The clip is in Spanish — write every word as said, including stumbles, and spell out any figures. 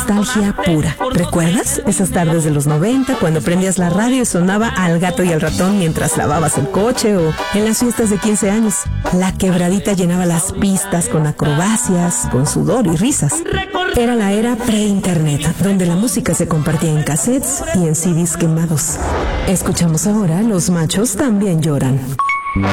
nostalgia pura. ¿Recuerdas esas tardes de los noventa cuando prendías la radio y sonaba Al Gato y al Ratón mientras lavabas el coche, o en las fiestas de quince años? La quebradita llenaba las pistas con acrobacias, con sudor y risas. Era la era pre-internet, donde la música se compartía en cassettes y en C Ds quemados. Escuchamos ahora Los machos también lloran.